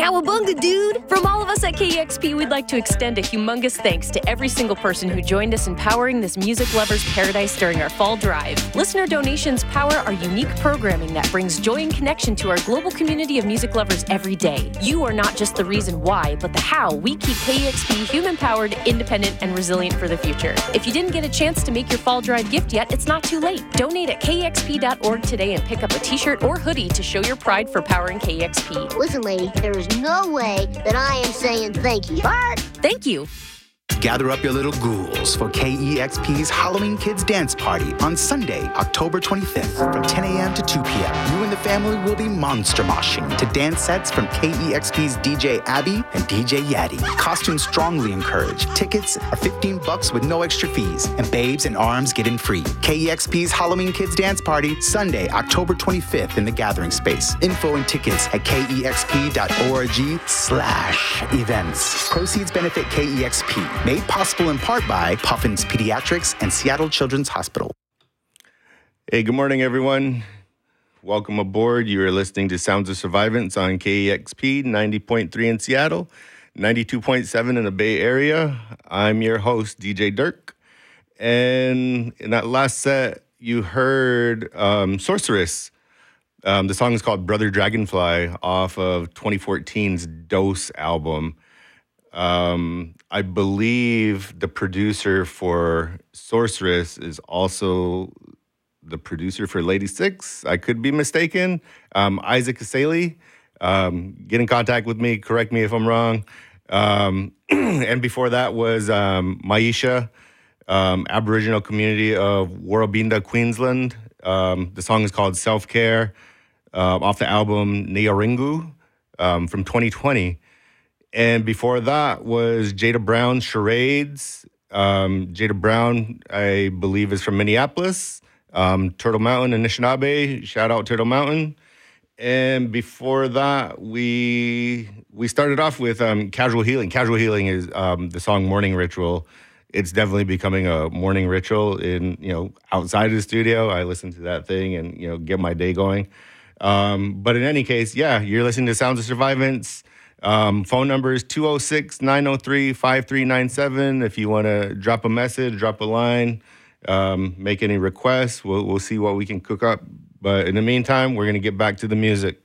Cowabunga, dude! From all of us at KEXP, we'd like to extend a humongous thanks to every single person who joined us in powering this music lover's paradise during our fall drive. Listener donations power our unique programming that brings joy and connection to our global community of music lovers every day. You are not just the reason why, but the how we keep KEXP human-powered, independent, and resilient for the future. If you didn't get a chance to make your fall drive gift yet, it's not too late. Donate at KEXP.org today and pick up a t-shirt or hoodie to show your pride for powering KEXP. Listen, lady, there is no way that I am saying thank you. But thank you. Gather up your little ghouls for KEXP's Halloween Kids Dance Party on Sunday, October 25th from 10 a.m. to 2 p.m. You and the family will be monster moshing to dance sets from KEXP's DJ Abby and DJ Yaddy. Costumes strongly encouraged. Tickets are $15 with no extra fees, and babes and arms get in free. KEXP's Halloween Kids Dance Party, Sunday, October 25th in the Gathering Space. Info and tickets at kexp.org/events. Proceeds benefit KEXP. Made possible in part by Puffins Pediatrics and Seattle Children's Hospital. Hey, good morning, everyone. Welcome aboard. You are listening to Sounds of Survivance on KEXP 90.3 in Seattle, 92.7 in the Bay Area. I'm your host, DJ Dirk. And in that last set, you heard Sorceress. The song is called Brother Dragonfly off of 2014's Dose album. I believe the producer for Sorceress is also the producer for Lady Six. I could be mistaken. Isaac Asali, get in contact with me. Correct me if I'm wrong. And before that was Maisha, Aboriginal community of Warrabinda, Queensland. The song is called Self-Care off the album Niaringu from 2020. And before that was Jada Brown's Charades. Jada Brown, I believe, is from Minneapolis. Turtle Mountain, Anishinaabe. Shout out Turtle Mountain. And before that, we started off with Casual Healing. Casual Healing is the song Morning Ritual. It's definitely becoming a morning ritual outside of the studio. I listen to that thing and, get my day going. But in any case, yeah, you're listening to Sounds of Survivance. Phone number is 206-903-5397. If you want to drop a message, drop a line, make any requests, we'll see what we can cook up. But in the meantime, we're going to get back to the music.